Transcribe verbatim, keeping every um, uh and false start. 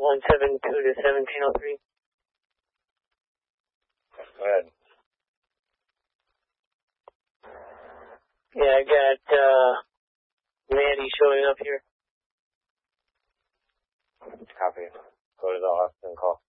one seven two to seventeen oh three. Go ahead. Yeah, I got, uh, Maddie showing up here. Copy. Go to the Austin call.